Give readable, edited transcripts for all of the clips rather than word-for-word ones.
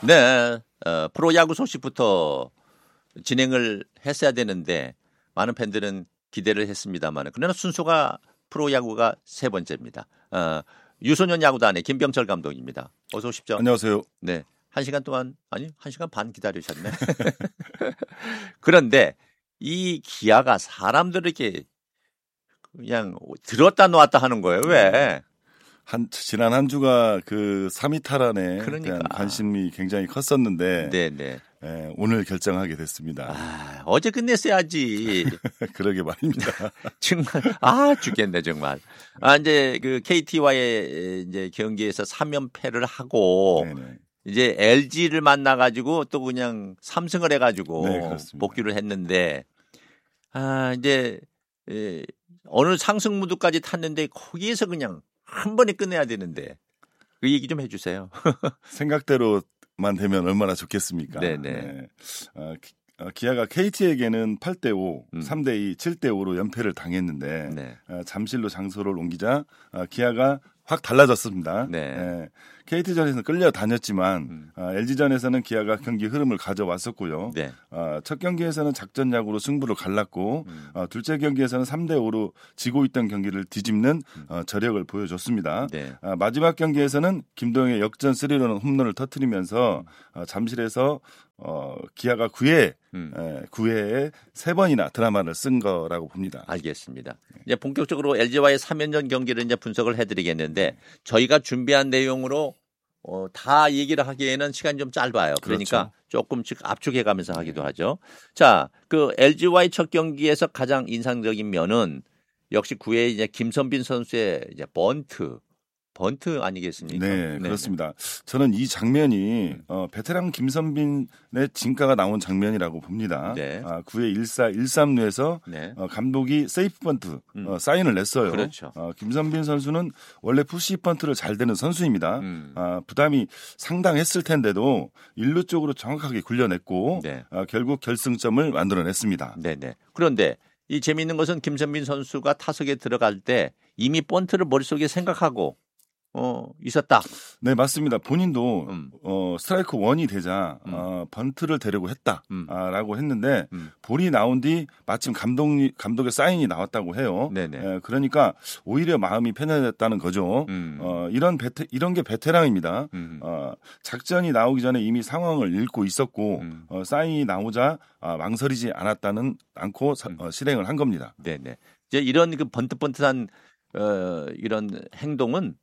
네, 프로야구 소식부터 진행을 했어야 되는데 많은 팬들은 기대를 했습니다만 그러나 순서가 프로야구가 세 번째입니다. 유소년 야구단의 김병철 감독입니다. 어서 오십시오. 안녕하세요. 네, 1시간 동안 아니 1시간 반 기다리셨네. 그런데 이 기아가 사람들에게 그냥 들었다 놓았다 하는 거예요. 왜? 지난 한 주가 그 3위 탈환에 그러니까. 대한 관심이 굉장히 컸었는데 네네. 오늘 결정하게 됐습니다. 어제 끝냈어야지. 그러게 말입니다. 정말 죽겠네 정말. 이제 그 KT와의 이제 경기에서 3연패를 하고 네네. 이제 LG를 만나 가지고 또 그냥 3승을 해 가지고 네, 그렇습니다. 복귀를 했는데 이제 어느 상승 무드까지 탔는데 거기에서 그냥 한 번에 끝내야 되는데 그 얘기 좀 해주세요. 생각대로만 되면 얼마나 좋겠습니까? 네네. 네. 기아가 KT에게는 8대5, 3대2, 7대5로 연패를 당했는데 네. 잠실로 장소를 옮기자 기아가 확 달라졌습니다. 네. KT전에서는 끌려다녔지만 LG전에서는 기아가 경기 흐름을 가져왔었고요. 네. 첫 경기에서는 작전 야구로 승부를 갈랐고 둘째 경기에서는 3대5로 지고 있던 경기를 뒤집는 저력을 보여줬습니다. 네. 마지막 경기에서는 김도영의 역전 3런 홈런을 터뜨리면서 잠실에서 기아가 9회에 3번이나 드라마를 쓴 거라고 봅니다. 알겠습니다. 이제 본격적으로 LG와의 3연전 경기를 이제 분석을 해드리겠는데 저희가 준비한 내용으로 다 얘기를 하기에는 시간이 좀 짧아요. 그러니까 그렇죠. 조금씩 압축해가면서 하기도 하죠. 자, 그 LG와의 첫 경기에서 가장 인상적인 면은 역시 9회 이제 김선빈 선수의 이제 번트 아니겠습니까? 네, 그렇습니다. 저는 이 장면이 베테랑 김선빈의 진가가 나온 장면이라고 봅니다. 네. 9회 1사 1삼루에서 네. 감독이 세이프 번트 사인을 냈어요. 그렇죠. 김선빈 선수는 원래 푸시 번트를 잘 되는 선수입니다. 부담이 상당했을 텐데도 1루 쪽으로 정확하게 굴려냈고 네. 결국 결승점을 만들어냈습니다. 네네. 그런데 이 재미있는 것은 김선빈 선수가 타석에 들어갈 때 이미 번트를 머릿속에 생각하고 있었다. 네, 맞습니다. 본인도 스트라이크 원이 되자 번트를 대려고 했다라고 했는데 볼이 나온 뒤 마침 감독의 사인이 나왔다고 해요. 네네. 그러니까 오히려 마음이 편해졌다는 거죠. 이런 게 베테랑입니다. 작전이 나오기 전에 이미 상황을 읽고 있었고 사인이 나오자 망설이지 않고 실행을 한 겁니다. 네네. 이제 이런 그 번트번트한 이런 행동은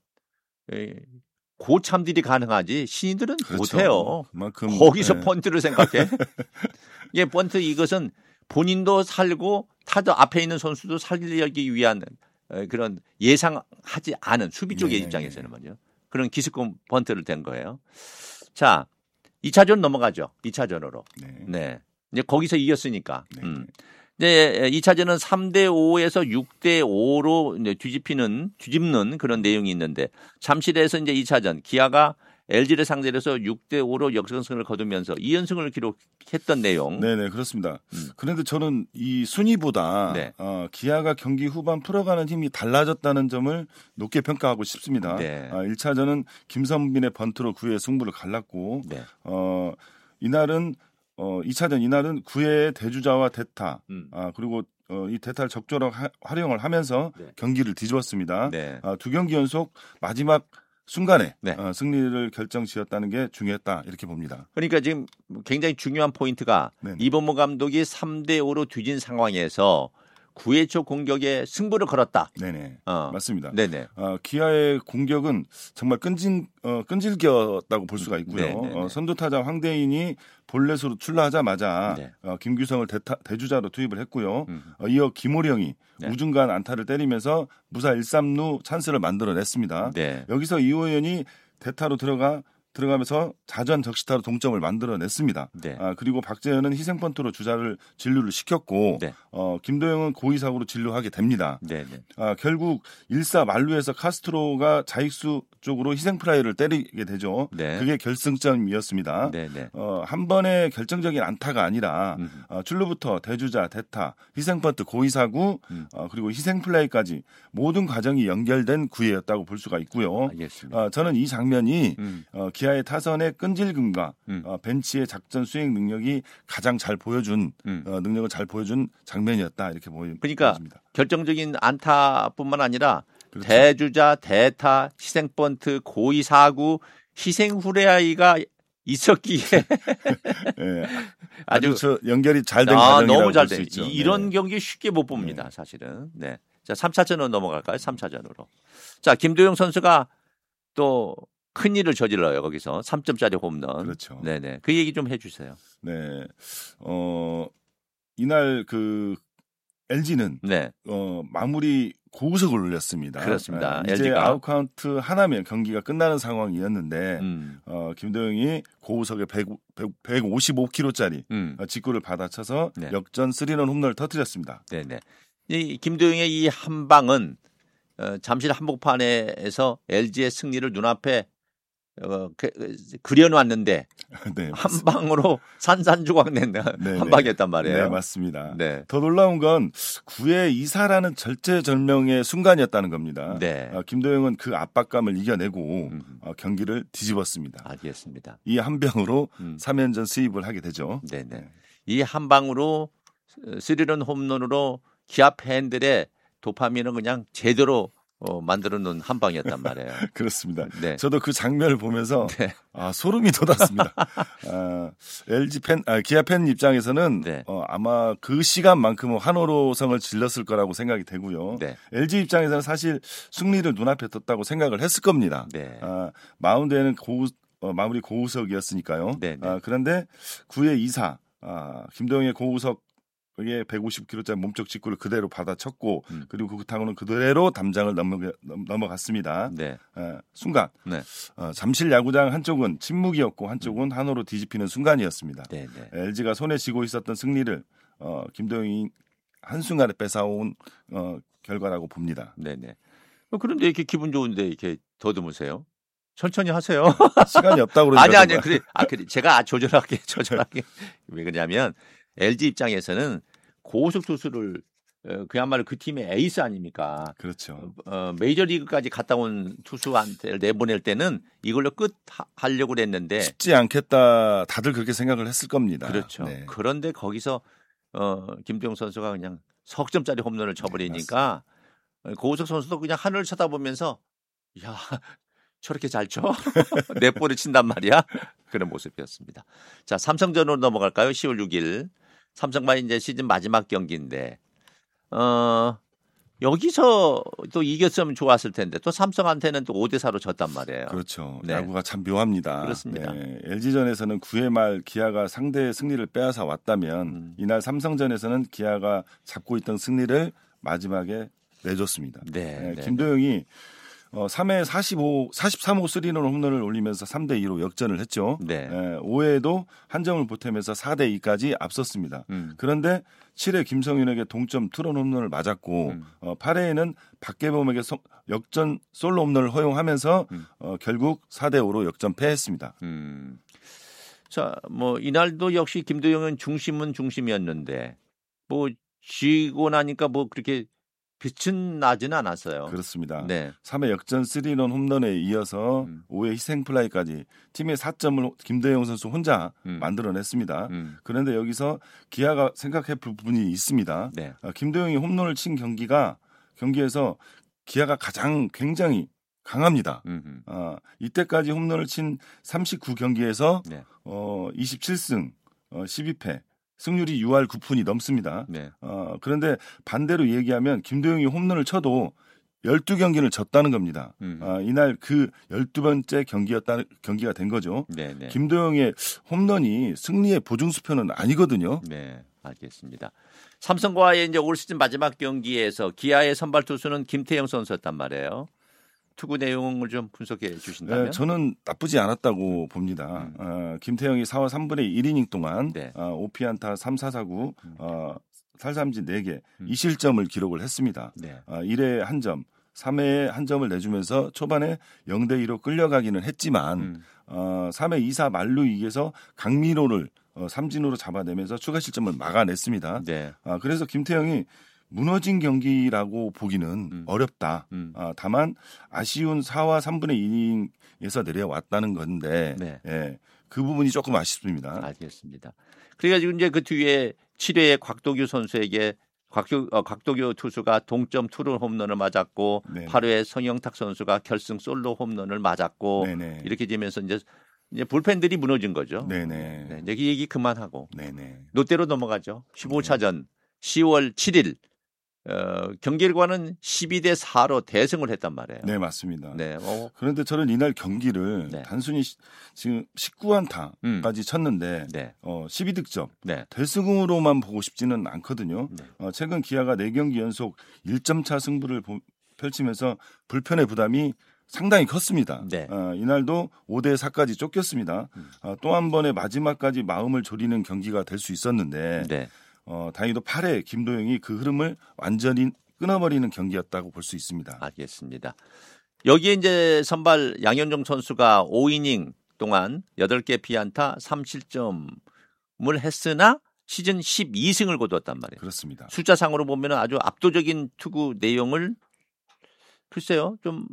고참들이 가능하지 신인들은 그렇죠. 못해요. 그만큼 거기서 번트를 생각해. 예, 번트 이것은 본인도 살고 타자 앞에 있는 선수도 살리기 위한 그런 예상하지 않은 수비 쪽의 입장에서는 말이죠. 그런 기습권 번트를 된 거예요. 자, 2차전 넘어가죠. 2차전으로. 네. 이제 거기서 이겼으니까. 네, 2차전은 3대5에서 6대5로 이제 뒤집는 그런 내용이 있는데 잠실에서 이제 2차전 기아가 LG를 상대로 해서 6대5로 역전승을 거두면서 2연승을 기록했던 내용. 네네, 그렇습니다. 그런데 저는 이 순위보다 기아가 경기 후반 풀어가는 힘이 달라졌다는 점을 높게 평가하고 싶습니다. 네. 1차전은 김선빈의 번트로 9회 승부를 갈랐고 이날은 2차전 이날은 9회의 대주자와 대타 그리고 이 대타를 적절하게 활용을 하면서 경기를 뒤집었습니다. 두 경기 연속 마지막 순간에 승리를 결정지었다는 게 중요했다 이렇게 봅니다. 그러니까 지금 굉장히 중요한 포인트가 이범호 감독이 3대5로 뒤진 상황에서 9회 초 공격에 승부를 걸었다. 네네. 맞습니다. 네네. 기아의 공격은 정말 끈질겼다고 볼 수가 있고요. 선두타자 황대인이 볼넷으로 출루하자마자 김규성을 대주자로 투입을 했고요. 이어 김호령이 우중간 안타를 때리면서 무사 1-3루 찬스를 만들어냈습니다. 여기서 이호연이 대타로 들어가면서 자전 적시타로 동점을 만들어냈습니다. 그리고 박재현은 희생번트로 주자를 진루를 시켰고 김도영은 고의사고로 진루하게 됩니다. 결국 1사 만루에서 카스트로가 좌익수 쪽으로 희생플라이를 때리게 되죠. 그게 결승점이었습니다. 한 번의 결정적인 안타가 아니라 출루부터 대주자, 대타, 희생번트, 고의사구 그리고 희생플라이까지 모든 과정이 연결된 구회였다고 볼 수가 있고요. 알겠습니다. 저는 이 장면이 기아의 타선의 끈질김과 벤치의 작전 수행 능력이 가장 잘 보여준 능력을 잘 보여준 장면이었다 이렇게 보입니다. 그러니까 결정적인 안타뿐만 아니라 그렇죠. 대주자, 대타, 희생번트, 고의 사구, 희생 후레아이가 있었기에 네, 아주 연결이 잘 된 과정이라고 너무 잘 볼 수 있죠. 이런 경기 쉽게 못 봅니다. 사실은. 네. 자, 3차전으로 넘어갈까요? 3차전으로. 자, 김도영 선수가 또 큰 일을 저질러요. 거기서 3점짜리 홈런. 그렇죠. 네네. 그 얘기 좀 해주세요. 네. 이날 그 LG는 네. 마무리 고우석을 올렸습니다. 그렇습니다. 이제 LG가 아웃카운트 하나면 경기가 끝나는 상황이었는데 김도영이 고우석의 155km짜리 직구를 받아쳐서 네. 역전 3런 홈런을 터뜨렸습니다. 네네. 이 김도영의 이 한 방은 잠실 한복판에서 LG의 승리를 눈앞에 그려놨는데 네, 한 방으로 산산조각 낸 한 방이었단 말이에요. 네, 맞습니다. 네. 더 놀라운 건 9회 2사라는 절체절명의 순간이었다는 겁니다. 네. 김도영은 그 압박감을 이겨내고 경기를 뒤집었습니다. 알겠습니다. 이 한 방으로 3연전 수입을 하게 되죠. 네네. 이 한 방으로 3런 홈런으로 기아 팬들의 도파민은 그냥 제대로 만들어 놓은 한 방이었단 말이에요. 그렇습니다. 네. 저도 그 장면을 보면서 네. 소름이 돋았습니다. 기아 팬 입장에서는 네. 아마 그 시간만큼은 환호로성을 질렀을 거라고 생각이 되고요. 네. LG 입장에서는 사실 승리를 눈앞에 뒀다고 생각을 했을 겁니다. 네. 마운드에는 마무리 고우석이었으니까요. 네. 네. 그런데 9회 2사 김도영의 고우석 의 150km짜리 몸쪽 직구를 그대로 받아쳤고 그리고 그 타구는 그대로 담장을 넘어갔습니다. 네. 순간 네. 잠실 야구장 한쪽은 침묵이었고 한쪽은 한호로 뒤집히는 순간이었습니다. 네. 네. LG가 손에 쥐고 있었던 승리를 김도영이 한순간에 뺏어온 결과라고 봅니다. 네네. 그런데 이렇게 기분 좋은데 이렇게 더듬으세요? 천천히 하세요. 시간이 없다고 그러니까. 아니. 그래 제가 조절하게. 왜 그러냐면 LG 입장에서는 고우석 투수를 그야말로 그 팀의 에이스 아닙니까? 그렇죠. 메이저리그까지 갔다 온 투수한테 내보낼 때는 이걸로 끝 하려고 그랬는데 쉽지 않겠다. 다들 그렇게 생각을 했을 겁니다. 그렇죠. 네. 그런데 거기서 김도영 선수가 그냥 석점짜리 홈런을 쳐버리니까 고우석 선수도 그냥 하늘을 쳐다보면서 야 저렇게 잘 쳐? 내 볼을 친단 말이야? 그런 모습이었습니다. 자, 삼성전으로 넘어갈까요? 10월 6일. 삼성과 이제 시즌 마지막 경기인데, 여기서 또 이겼으면 좋았을 텐데, 또 삼성한테는 또 5대4로 졌단 말이에요. 그렇죠. 네. 야구가 참 묘합니다. 그렇습니다. 네. LG전에서는 9회 말 기아가 상대의 승리를 빼앗아 왔다면, 이날 삼성전에서는 기아가 잡고 있던 승리를 마지막에 내줬습니다. 네. 김도영이 3회 43호 3런 홈런을 올리면서 3대2로 역전을 했죠. 네. 5회에도 한 점을 보태면서 4대2까지 앞섰습니다. 그런데 7회 김성윤에게 동점 투런 홈런을 맞았고 8회에는 박계범에게 역전 솔로 홈런을 허용하면서 결국 4대5로 역전패했습니다. 자, 뭐 이날도 역시 김도영은 중심은 중심이었는데 뭐 지고 나니까 뭐 그렇게 빛은 나지는 않았어요. 그렇습니다. 네. 3회 역전 3런 홈런에 이어서 5회 희생플라이까지 팀의 4점을 김도영 선수 혼자 만들어냈습니다. 그런데 여기서 기아가 생각해 볼 부분이 있습니다. 네. 김도영이 홈런을 친 경기에서 기아가 가장 굉장히 강합니다. 이때까지 홈런을 친 39경기에서 네. 27승 12패 승률이 6할 9푼이 넘습니다. 네. 그런데 반대로 얘기하면 김도영이 홈런을 쳐도 12경기를 졌다는 겁니다. 이날 그 12번째 경기가 된 거죠. 네, 네. 김도영의 홈런이 승리의 보증수표는 아니거든요. 네, 알겠습니다. 삼성과의 이제 올 시즌 마지막 경기에서 기아의 선발 투수는 김태형 선수였단 말이에요. 투구 내용을 좀 분석해 주신다면? 네, 저는 나쁘지 않았다고 봅니다. 김태형이 4와 3분의 1이닝 동안 네. 5피안타 3사사구 탈삼진 4개 2실점을 기록을 했습니다. 네. 1회에 1점, 3회에 1점을 내주면서 초반에 0대2로 끌려가기는 했지만 3회 2사 만루 이겨서 강민호를 삼진으로 잡아내면서 추가 실점을 막아냈습니다. 네. 그래서 김태형이 무너진 경기라고 보기는 어렵다. 다만 아쉬운 4와 3분의 2이닝에서 내려왔다는 건데 네. 예, 그 부분이 조금 아쉽습니다. 알겠습니다. 그래가지고 이제 그 뒤에 7회에 곽도규 선수에게 곽도규 투수가 동점 투런 홈런을 맞았고 네네. 8회에 성영탁 선수가 결승 솔로 홈런을 맞았고 네네. 이렇게 되면서 이제 불펜들이 무너진 거죠. 네네. 네, 이제 이 얘기 그만하고 네네. 롯데로 넘어가죠. 15차전 10월 7일 경기일과는 12대 4로 대승을 했단 말이에요. 네, 맞습니다. 네, 그런데 저는 이날 경기를 네. 단순히 지금 19안타까지 쳤는데 네. 12득점 네. 대승으로만 보고 싶지는 않거든요. 네. 최근 기아가 4경기 연속 1점 차 승부를 펼치면서 불펜의 부담이 상당히 컸습니다. 네. 이날도 5대 4까지 쫓겼습니다. 또 한 번의 마지막까지 마음을 졸이는 경기가 될 수 있었는데 네. 다행히도 8회 김도영이 그 흐름을 완전히 끊어버리는 경기였다고 볼 수 있습니다. 알겠습니다. 여기에 이제 선발 양현종 선수가 5이닝 동안 8개 피안타 3실점을 했으나 시즌 12승을 거두었단 말이에요. 그렇습니다. 숫자상으로 보면 아주 압도적인 투구 내용을 글쎄요. 좀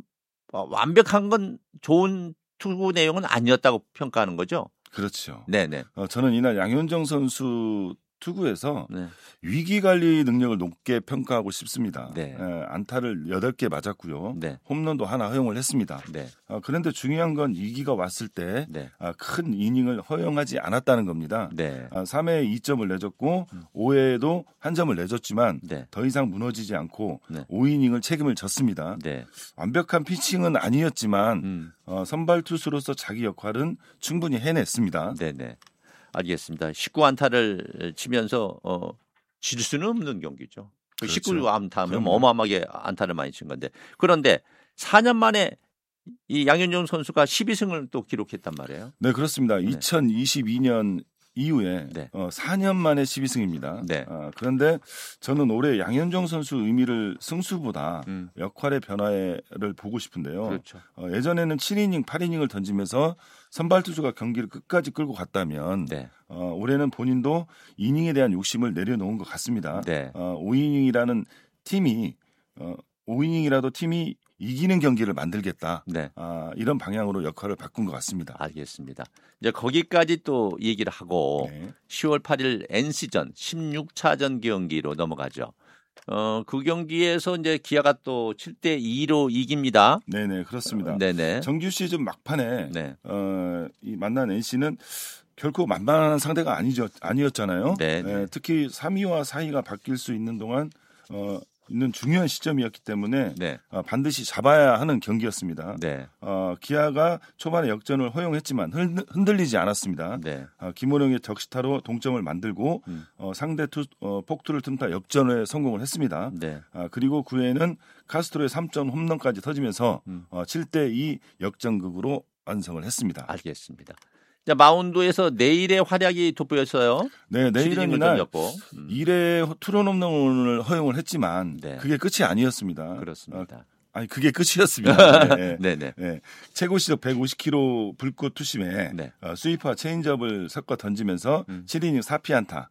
완벽한 건 좋은 투구 내용은 아니었다고 평가하는 거죠. 그렇죠. 네네. 저는 이날 양현종 선수 투구에서 네. 위기관리 능력을 높게 평가하고 싶습니다. 네. 안타를 8개 맞았고요. 네. 홈런도 하나 허용을 했습니다. 네. 그런데 중요한 건 위기가 왔을 때 큰 네. 이닝을 허용하지 않았다는 겁니다. 네. 3회에 2점을 내줬고 5회에도 1점을 내줬지만 네. 더 이상 무너지지 않고 네. 5이닝을 책임을 졌습니다. 네. 완벽한 피칭은 아니었지만 선발 투수로서 자기 역할은 충분히 해냈습니다. 네네. 알겠습니다. 19안타를 치면서 질 수는 없는 경기죠. 그렇죠. 19안타면 어마어마하게 안타를 많이 친 건데 그런데 4년 만에 이 양현종 선수가 12승을 또 기록했단 말이에요. 네, 그렇습니다. 네. 2022년 이후에 네. 4년 만에 12승입니다. 네. 그런데 저는 올해 양현종 선수 의미를 승수보다 역할의 변화를 보고 싶은데요. 그렇죠. 예전에는 7이닝, 8이닝을 던지면서 선발 투수가 경기를 끝까지 끌고 갔다면 네. 올해는 본인도 이닝에 대한 욕심을 내려놓은 것 같습니다. 네. 5이닝이라는 팀이 5이닝이라도 팀이 이기는 경기를 만들겠다. 네. 이런 방향으로 역할을 바꾼 것 같습니다. 알겠습니다. 이제 거기까지 또 얘기를 하고 네. 10월 8일 NC전 16차전 경기로 넘어가죠. 그 경기에서 이제 기아가 또 7대 2로 이깁니다. 네네, 그렇습니다. 네네. 정규 시즌 막판에 네. 이 만난 NC는 결코 만만한 상대가 아니었잖아요. 네. 특히 3위와 4위가 바뀔 수 있는 동안 있는 중요한 시점이었기 때문에 네. 반드시 잡아야 하는 경기였습니다. 네. 기아가 초반에 역전을 허용했지만 흔들리지 않았습니다. 네. 김원영의 적시타로 동점을 만들고 상대 폭투를 틈타 역전에 성공을 했습니다. 네. 그리고 9회에는 카스트로의 3점 홈런까지 터지면서 7대2 역전극으로 완성을 했습니다. 알겠습니다. 자, 마운드에서 내일의 활약이 돋보였어요. 네, 내일은 이날 1회 투런 홈런을 허용을 했지만 네. 그게 끝이 아니었습니다. 그렇습니다. 그게 끝이었습니다. 네. 네네. 네. 최고 시속 150km 불꽃 투심에 네. 스위퍼와 체인지업을 섞어 던지면서 7이닝 4피안타,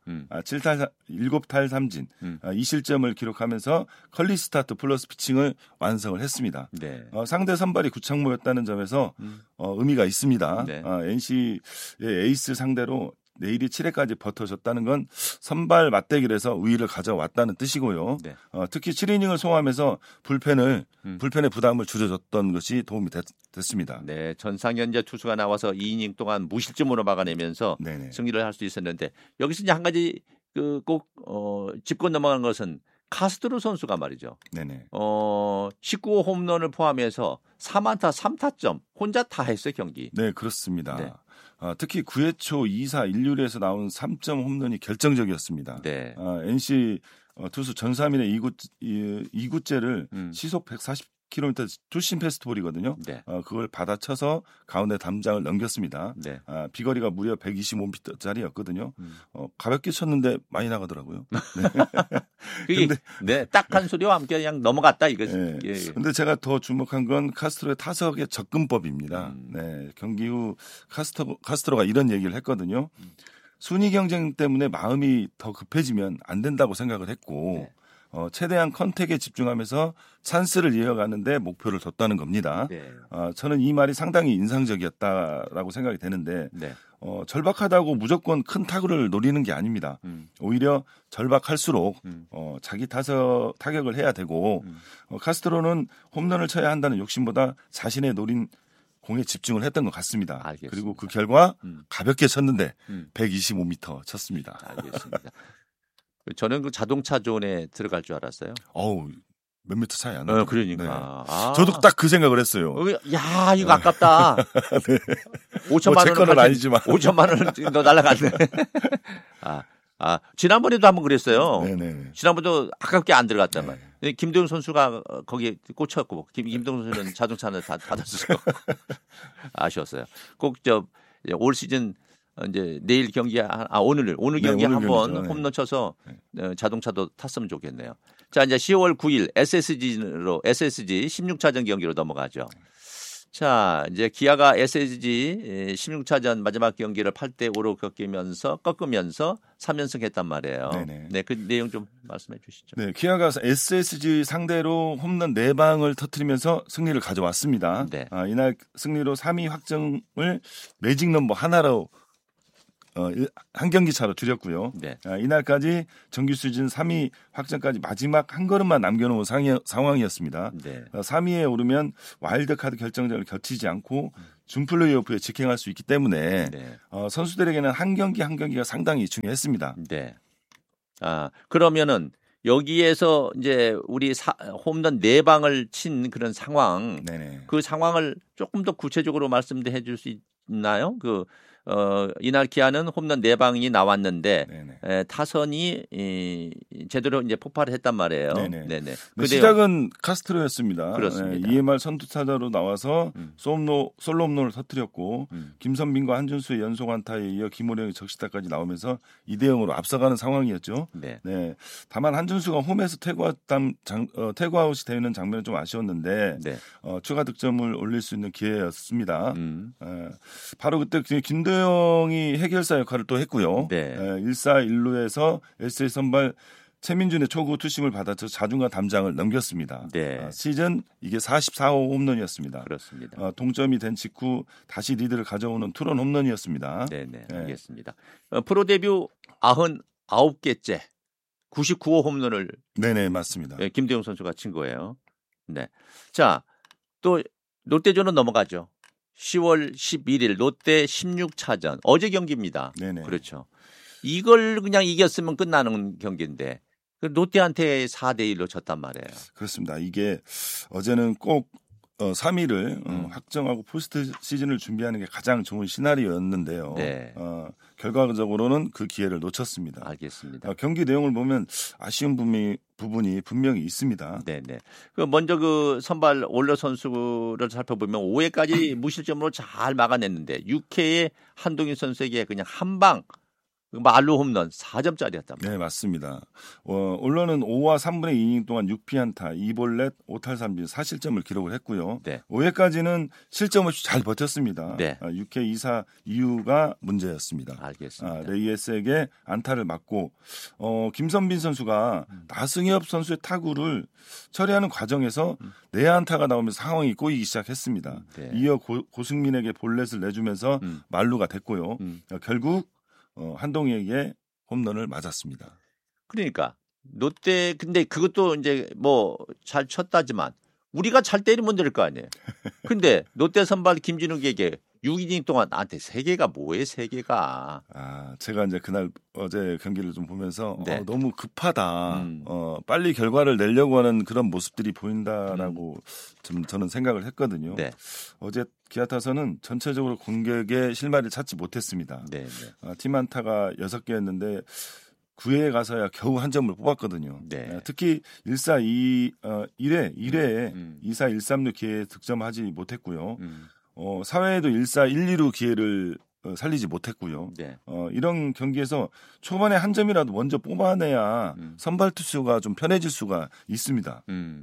7탈 3진, 2실점을 기록하면서 컬리 스타트 플러스 피칭을 완성을 했습니다. 네. 상대 선발이 구창모였다는 점에서 의미가 있습니다. 네. NC의 에이스 상대로 내일이 7회까지 버텨줬다는 건 선발 맞대결에서 우위를 가져왔다는 뜻이고요. 네. 특히 7이닝을 소화하면서 불펜의 부담을 줄여줬던 것이 도움이 됐습니다. 네, 전상현재 투수가 나와서 2이닝 동안 무실점으로 막아내면서 네네. 승리를 할 수 있었는데 여기서 이제 한 가지 꼭 짚고 넘어간 것은 카스트로 선수가 말이죠. 네네. 19호 홈런을 포함해서 3안타 3타점 혼자 다 했어요, 경기. 네, 그렇습니다. 네. 특히 9회 초 2사 1루에서 나온 3점 홈런이 결정적이었습니다. 네. NC 투수 전삼인의 2구째를 시속 140km 투심 패스트볼이거든요. 네. 그걸 받아쳐서 가운데 담장을 넘겼습니다. 네. 비거리가 무려 125m짜리였거든요. 가볍게 쳤는데 많이 나가더라고요. 그게 네, 딱 한 소리와 함께 그냥 넘어갔다 이거지. 네. 예. 근데 제가 더 주목한 건 카스트로의 타석의 접근법입니다. 네, 경기 후 카스트로가 이런 얘기를 했거든요. 순위 경쟁 때문에 마음이 더 급해지면 안 된다고 생각을 했고 최대한 컨택에 집중하면서 찬스를 이어가는데 목표를 뒀다는 겁니다. 네. 저는 이 말이 상당히 인상적이었다라고 생각이 되는데 네. 절박하다고 무조건 큰 타구를 노리는 게 아닙니다. 오히려 절박할수록 자기 타격을 해야 되고 카스트로는 홈런을 쳐야 한다는 욕심보다 자신의 노린 공에 집중을 했던 것 같습니다. 알겠습니다. 그리고 그 결과 가볍게 쳤는데 125m 쳤습니다. 알겠습니다. 저는 그 자동차 존에 들어갈 줄 알았어요. 어우, 몇 미터 차이 안 나요. 그러니까. 네. 저도 딱 그 생각을 했어요. 야, 이거 아깝다. 네. 5천만 제 거는 아니지만. 5천만 원을 더 날라갔네. 지난번에도 한번 그랬어요. 네네. 지난번도 아깝게 안 들어갔단 말이에요. 김도영 선수가 거기에 꽂혔고, 김도영 선수는 자동차는 다 받았을 거. 아쉬웠어요. 꼭 올 시즌 이제 내일 경기 오늘 경기 한번 홈런 쳐서 자동차도 탔으면 좋겠네요. 자, 이제 10월 9일 SSG 16차전 경기로 넘어가죠. 자, 이제 기아가 SSG 16차전 마지막 경기를 8대5로 꺾으면서 3연승 했단 말이에요. 네네. 네, 그 내용 좀 말씀해 주시죠. 네, 기아가 SSG 상대로 홈런 4방을 터뜨리면서 승리를 가져왔습니다. 네. 이날 승리로 3위 확정을 매직 넘버 하나로 한 경기 차로 줄였고요. 네. 이날까지 정규 시즌 3위 확정까지 마지막 한 걸음만 남겨놓은 상황이었습니다. 네. 3위에 오르면 와일드카드 결정전을 거치지 않고 준플레이오프에 직행할 수 있기 때문에 선수들에게는 한 경기 한 경기가 상당히 중요했습니다. 네. 그러면은 여기에서 이제 우리 홈런 4방을 친 그런 상황, 네네. 그 상황을 조금 더 구체적으로 말씀해 줄 수 있나요? 이날 기아는 홈런 4방이 나왔는데 타선이 제대로 이제 폭발을 했단 말이에요. 네네. 시작은 카스트로였습니다. 그렇습니다. EMR 선두타자로 나와서 솔로 홈런을 터뜨렸고 김선빈과 한준수의 연속 안타에 이어 김호령의 적시타까지 나오면서 2대0으로 앞서가는 상황이었죠. 네. 다만 한준수가 홈에서 태그아웃이 되는 장면은 좀 아쉬웠는데 추가 득점을 올릴 수 있는 기회였습니다. 바로 그때 김도영이 해결사 역할을 또 했고요. 1사 1루에서 SSG 선발 최민준의 초구 투심을 받아서 자중과 담장을 넘겼습니다. 시즌 이게 44호 홈런이었습니다. 그렇습니다. 동점이 된 직후 다시 리드를 가져오는 투런 홈런이었습니다. 네네, 알겠습니다. 프로 데뷔 99개째 99호 홈런을 맞습니다. 김도영 선수가 친 거예요. 네. 자, 또 롯데전은 넘어가죠. 10월 11일 롯데 16차전 어제 경기입니다. 그렇죠. 이걸 그냥 이겼으면 끝나는 경기인데 롯데한테 4대1로 졌단 말이에요. 그렇습니다. 이게 어제는 꼭 3위를 확정하고 포스트 시즌을 준비하는 게 가장 좋은 시나리오였는데요. 결과적으로는 그 기회를 놓쳤습니다. 알겠습니다. 경기 내용을 보면 아쉬운 부분이 분명히 있습니다. 먼저 그 선발 올러 선수를 살펴보면 5회까지 무실점으로 잘 막아냈는데 6회에 한동희 선수에게 그냥 한 방 말루 홈런 4점짜리였답니다. 네, 맞습니다. 올러는 5와 3분의 2이닝 동안 6피안타, 2볼넷, 5탈3진 4실점을 기록을 했고요. 5회까지는 실점 없이 잘 버텼습니다. 6회 2사 이유가 문제였습니다. 알겠습니다. 레이에스에게 안타를 맞고 김선빈 선수가 나승엽 선수의 타구를 처리하는 과정에서 내안타가 나오면서 상황이 꼬이기 시작했습니다. 이어 고승민에게 볼넷을 내주면서 말루가 됐고요. 결국 한동희에게 홈런을 맞았습니다. 그러니까 롯데 근데 그것도 이제 뭐 잘 쳤다지만 우리가 잘 때리면 될 거 아니에요. 근데 롯데 선발 김진욱에게 6이닝 동안 나한테 3개가 뭐예요, 3개가. 제가 이제 그날 어제 경기를 좀 보면서 너무 급하다. 빨리 결과를 내려고 하는 그런 모습들이 보인다라고 좀 저는 생각을 했거든요. 어제 기아 타선은 전체적으로 공격에 실마리를 찾지 못했습니다. 팀 안타가 6개였는데 9회에 가서야 겨우 한 점을 뽑았거든요. 특히 1회 2사 1삼루 기회에 득점하지 못했고요. 4회에도 1사 1, 2루 기회를 살리지 못했고요. 이런 경기에서 초반에 한 점이라도 먼저 뽑아내야 선발 투수가 좀 편해질 수가 있습니다.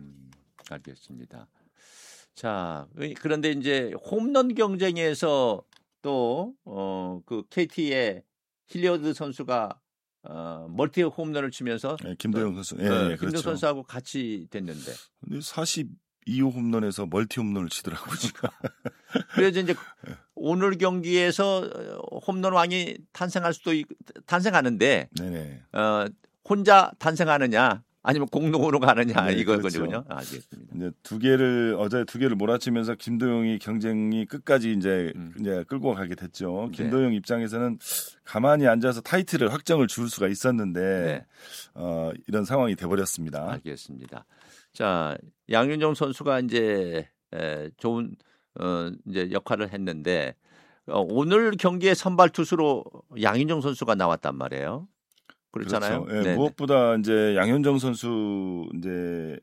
알겠습니다. 자, 그런데 이제 홈런 경쟁에서 또 그 KT의 힐리어드 선수가 멀티 홈런을 치면서 김도영 선수, 김도영 그렇죠. 선수하고 같이 됐는데. 근데 42호 홈런에서 멀티 홈런을 치더라고요. 그래서 이제 오늘 경기에서 홈런 왕이 탄생하는데, 네네. 혼자 탄생하느냐, 아니면 공동으로 가느냐, 네, 이거거든요. 그렇죠. 알겠습니다. 이제 어제 두 개를 몰아치면서 김도영이 경쟁이 끝까지 이제 끌고 가게 됐죠. 김도영 입장에서는 가만히 앉아서 타이틀을 확정을 줄 수가 있었는데, 이런 상황이 돼버렸습니다. 알겠습니다. 자, 양윤종 선수가 이제 좋은 이제 역할을 했는데, 오늘 경기에 선발 투수로 양윤종 선수가 나왔단 말이에요. 그렇잖아요. 그렇죠. 예, 무엇보다 이제 양현종 선수 이제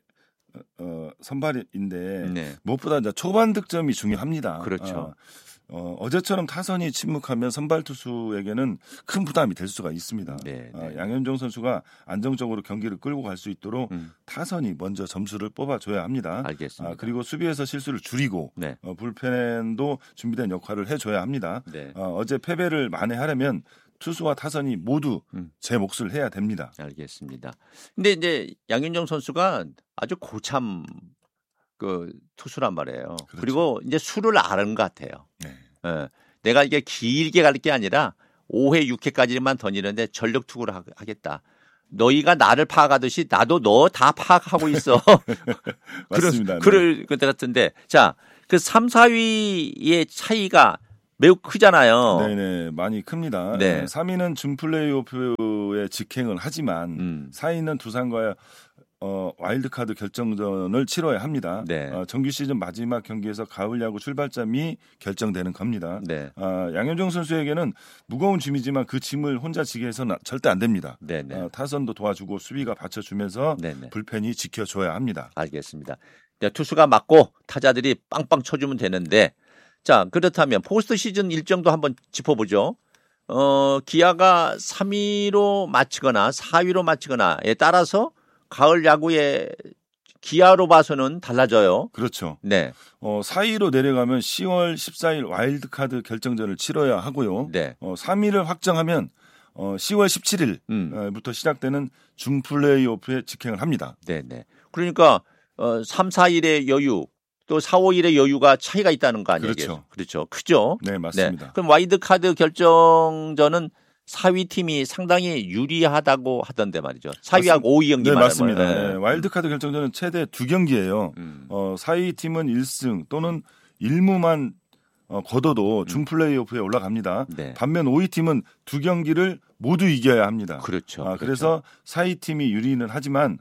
선발인데 무엇보다 이제 초반 득점이 중요합니다. 그렇죠. 어제처럼 타선이 침묵하면 선발 투수에게는 큰 부담이 될 수가 있습니다. 양현종 선수가 안정적으로 경기를 끌고 갈 수 있도록 타선이 먼저 점수를 뽑아줘야 합니다. 알겠습니다. 그리고 수비에서 실수를 줄이고 불펜도 준비된 역할을 해줘야 합니다. 어제 패배를 만회하려면 투수와 타선이 모두 제 몫을 해야 됩니다. 알겠습니다. 근데 이제 양윤종 선수가 아주 고참 그 투수란 말이에요. 그렇죠. 그리고 이제 수를 아는 것 같아요. 내가 이게 길게 갈 게 아니라 5회, 6회까지만 던지는데 전력 투구를 하겠다. 너희가 나를 파악하듯이 나도 너 다 파악하고 있어. 맞습니다. 그럴 것 같은데. 자, 그 3, 4위의 차이가 매우 크잖아요. 네네, 많이 큽니다. 3위는 준 플레이오프에 직행을 하지만 4위는 두산과의 와일드카드 결정전을 치러야 합니다. 정규 시즌 마지막 경기에서 가을 야구 출발점이 결정되는 겁니다. 양현종 선수에게는 무거운 짐이지만 그 짐을 혼자 지게 해서는 절대 안 됩니다. 타선도 도와주고 수비가 받쳐주면서 불펜이 지켜줘야 합니다. 알겠습니다. 투수가 맞고 타자들이 빵빵 쳐주면 되는데, 자, 그렇다면 포스트 시즌 일정도 한번 짚어보죠. 기아가 3위로 마치거나 4위로 마치거나에 따라서 가을 야구의 기아로 봐서는 달라져요. 그렇죠. 4위로 내려가면 10월 14일 와일드카드 결정전을 치러야 하고요. 3위를 확정하면 10월 17일부터 시작되는 준 플레이오프에 직행을 합니다. 그러니까 3, 4일의 여유, 또 4, 5일의 여유가 차이가 있다는 거 아니에요? 그렇죠. 크죠? 네, 맞습니다. 그럼 와일드카드 결정전은 4위 팀이 상당히 유리하다고 하던데 말이죠. 4위하고 5위 경기 네, 맞습니다. 와일드카드 결정전은 최대 2경기예요. 4위 팀은 1승 또는 1무만 거둬도 준 플레이오프에 올라갑니다. 반면 5위 팀은 2경기를 모두 이겨야 합니다. 그렇죠. 그래서 4위 팀이 유리는 하지만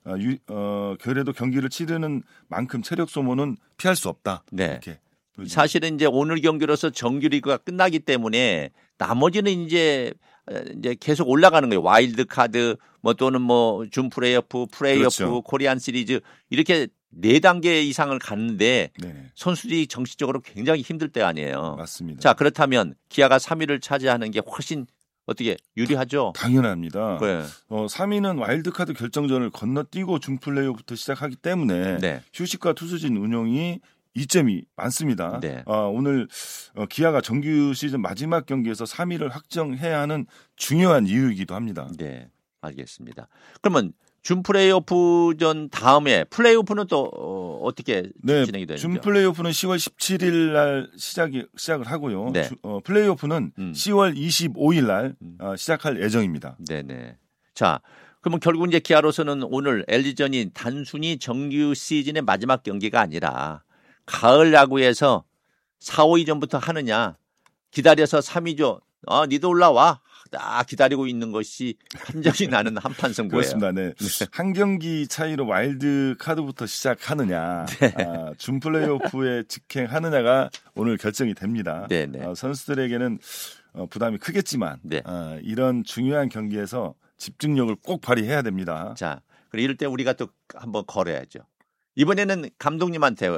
그래도 경기를 치르는 만큼 체력 소모는 피할 수 없다. 이렇게. 사실은 이제 오늘 경기로서 정규리그가 끝나기 때문에 나머지는 이제 계속 올라가는 거예요. 와일드 카드 또는 준 플레이오프, 그렇죠. 코리안 시리즈 이렇게 4단계 이상을 갔는데 선수들이 정신적으로 굉장히 힘들 때 아니에요. 맞습니다. 자, 그렇다면 기아가 3위를 차지하는 게 훨씬 어떻게 유리하죠? 당연합니다. 3위는 와일드카드 결정전을 건너뛰고 준 플레이오프부터 시작하기 때문에 휴식과 투수진 운용이 이점이 많습니다. 오늘 기아가 정규 시즌 마지막 경기에서 3위를 확정해야 하는 중요한 이유이기도 합니다. 알겠습니다. 그러면 준 플레이오프전 다음에 플레이오프는 또 어떻게 진행이 되는지요? 준 플레이오프는 10월 17일 날 시작을 하고요. 플레이오프는 10월 25일 날 시작할 예정입니다. 자, 그러면 결국 이제 기아로서는 오늘 LG전이 단순히 정규 시즌의 마지막 경기가 아니라 가을 야구에서 4, 5위 전부터 하느냐, 기다려서 3위죠. 니도 올라와. 기다리고 있는 것이 한정이 나는 한판 승부예요. 그렇습니다. 한 경기 차이로 와일드 카드부터 시작하느냐, 준 플레이오프에 직행하느냐가 오늘 결정이 됩니다. 선수들에게는 부담이 크겠지만 이런 중요한 경기에서 집중력을 꼭 발휘해야 됩니다. 자, 그리고 이럴 때 우리가 또 한번 걸어야죠. 이번에는 감독님한테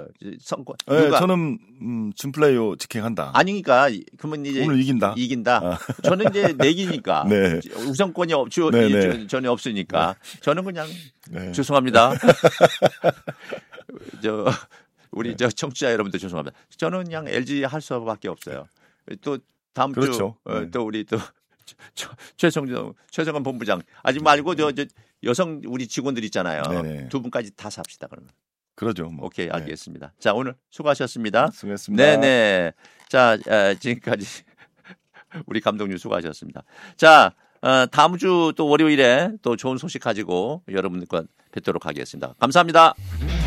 저는 준 플레이오 직행한다. 아니니까 그러면 이제 오늘 이긴다. 저는 이제 내기니까 우선권이 전혀 없으니까 저는 그냥 죄송합니다. 우리 청취자 여러분들 죄송합니다. 저는 그냥 LG 할 수밖에 없어요. 또 다음 주 또 우리 또 최성건 본부장 아직 말고 저 여성 우리 직원들 있잖아요. 네네. 두 분까지 다 삽시다 그러면. 그러죠. 뭐. 오케이 알겠습니다. 자 오늘 수고하셨습니다. 수고했습니다. 네네. 자 지금까지 우리 감독님 수고하셨습니다. 자 다음 주 또 월요일에 또 좋은 소식 가지고 여러분들과 뵙도록 하겠습니다. 감사합니다.